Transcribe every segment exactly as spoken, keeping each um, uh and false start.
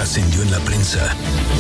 Trascendió en la prensa.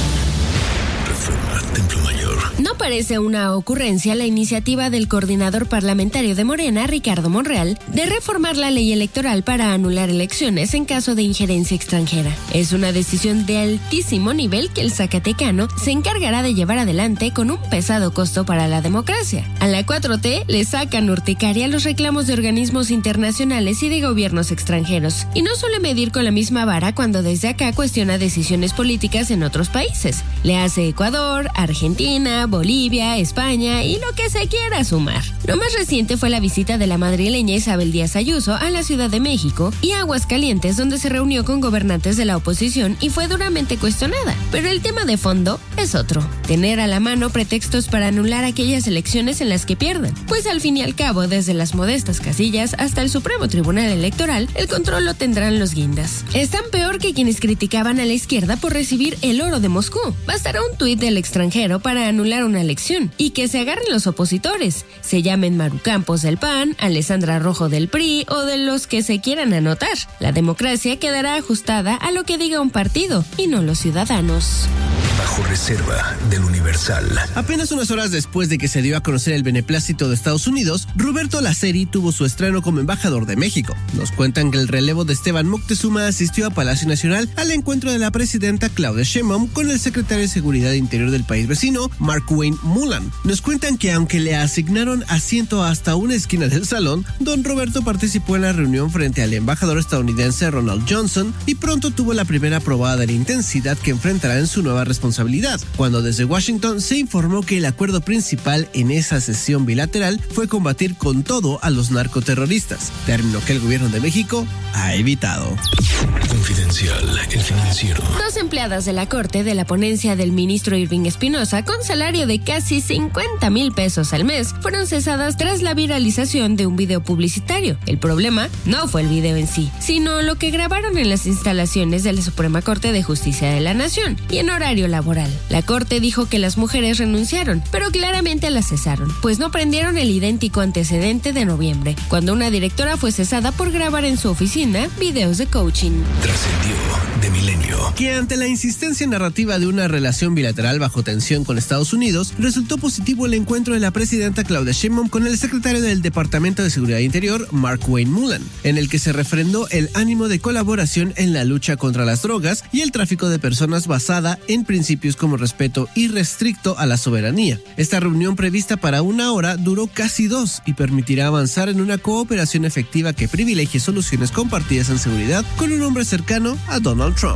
Reforma, Templo Mayor. No parece una ocurrencia la iniciativa del coordinador parlamentario de Morena, Ricardo Monreal, de reformar la ley electoral para anular elecciones en caso de injerencia extranjera. Es una decisión de altísimo nivel que el zacatecano se encargará de llevar adelante con un pesado costo para la democracia. A la cuatro T le sacan urticaria los reclamos de organismos internacionales y de gobiernos extranjeros, y no suele medir con la misma vara cuando desde acá cuestiona decisiones políticas en otros países. Le hace Ecuador, Argentina, Bolivia, España y lo que se quiera sumar. Lo más reciente fue la visita de la madrileña Isabel Díaz Ayuso a la Ciudad de México y Aguascalientes, donde se reunió con gobernantes de la oposición y fue duramente cuestionada. Pero el tema de fondo es otro: tener a la mano pretextos para anular aquellas elecciones en las que pierden. Pues al fin y al cabo, desde las modestas casillas hasta el Supremo Tribunal Electoral, el control lo tendrán los guindas. Están peor que quienes criticaban a la izquierda por recibir el oro de Moscú. Bastará un tuit del extranjero para anular una elección y que se agarren los opositores, se llamen Maru Campos del P A N, Alessandra Rojo del P R I o de los que se quieran anotar. La democracia quedará ajustada a lo que diga un partido y no los ciudadanos. Bajo reserva del Universal. Apenas unas horas después de que se dio a conocer el beneplácito de Estados Unidos, Roberto Laceri tuvo su estreno como embajador de México. Nos cuentan que el relevo de Esteban Moctezuma asistió a Palacio Nacional al encuentro de la presidenta Claudia Sheinbaum con el secretario de Seguridad Interior del país vecino, Mark-Wayne Mullan. Nos cuentan que aunque le asignaron asiento hasta una esquina del salón, don Roberto participó en la reunión frente al embajador estadounidense Ronald Johnson y pronto tuvo la primera probada de la intensidad que enfrentará en su nueva responsabilidad, cuando desde Washington se informó que el acuerdo principal en esa sesión bilateral fue combatir con todo a los narcoterroristas, término que el gobierno de México ha evitado. Confidencial, el financiero. Dos empleadas de la corte de la ponencia del ministro Irving Espinosa, con salario de casi cincuenta mil pesos al mes, fueron cesadas tras la viralización de un video publicitario. El problema no fue el video en sí, sino lo que grabaron en las instalaciones de la Suprema Corte de Justicia de la Nación y en horario laboral. La corte dijo que las mujeres renunciaron, pero claramente las cesaron, pues no prendieron el idéntico antecedente de noviembre, cuando una directora fue cesada por grabar en su oficina videos de coaching. Trascendió de Milenio. Que ante la insistencia narrativa de una relación bilateral bajo tensión con Estados Unidos, resultó positivo el encuentro de la presidenta Claudia Sheinbaum con el secretario del Departamento de Seguridad Interior, Mark-Wayne Mullan, en el que se refrendó el ánimo de colaboración en la lucha contra las drogas y el tráfico de personas basada en principios como respeto irrestricto a la soberanía. Esta reunión, prevista para una hora, duró casi dos y permitirá avanzar en una cooperación efectiva que privilegie soluciones compartidas en seguridad con un hombre cercano a Donald Trump.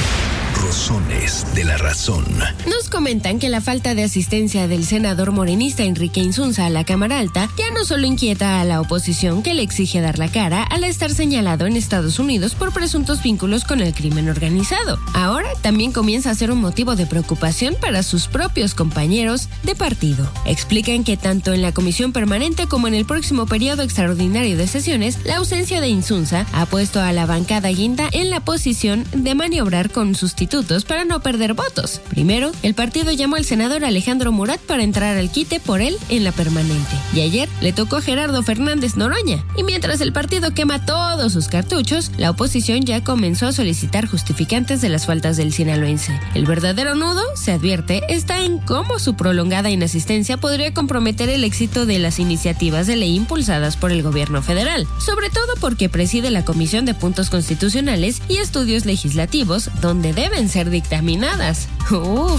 Rosones de la razón. Nos comentan que la falta de asistencia del senador morenista Enrique Insunza a la Cámara Alta ya no solo inquieta a la oposición, que le exige dar la cara al estar señalado en Estados Unidos por presuntos vínculos con el crimen organizado. Ahora también comienza a ser un motivo de preocupación para sus propios compañeros de partido. Explican que tanto en la comisión permanente como en el próximo periodo extraordinario de sesiones, la ausencia de Insunza ha puesto a la bancada guinda en la posición de maniobrar con sustitutos para no perder votos. Primero, el partido llamó al senador Alejandro Murat para entrar al quite por él en la permanente. Y ayer le tocó a Gerardo Fernández Noroña. Y mientras el partido quema todos sus cartuchos, la oposición ya comenzó a solicitar justificantes de las faltas del sinaloense. El verdadero nudo, se advierte, está en cómo su prolongada inasistencia podría comprometer el éxito de las iniciativas de ley impulsadas por el gobierno federal, sobre todo porque preside la Comisión de Puntos Constitucionales y Estudios Legislativos, donde deben ser dictaminadas. Uf.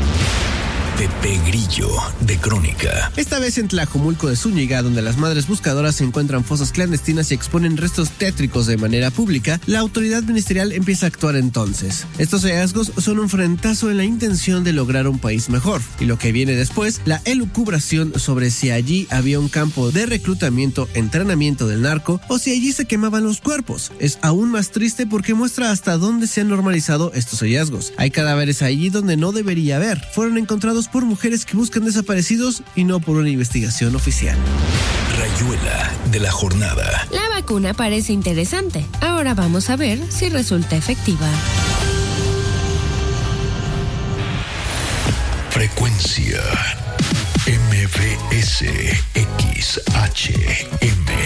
Pepe Grillo, de Crónica. Esta vez en Tlajomulco de Zúñiga, donde las madres buscadoras se encuentran fosas clandestinas y exponen restos tétricos de manera pública, la autoridad ministerial empieza a actuar entonces. Estos hallazgos son un frentazo en la intención de lograr un país mejor. Y lo que viene después, la elucubración sobre si allí había un campo de reclutamiento, entrenamiento del narco, o si allí se quemaban los cuerpos. Es aún más triste porque muestra hasta dónde se han normalizado estos hallazgos. Hay cadáveres allí donde no debería haber. Fueron encontrados por mujeres que buscan desaparecidos y no por una investigación oficial. Rayuela de la jornada. La vacuna parece interesante. Ahora vamos a ver si resulta efectiva. Frecuencia M B S X H M.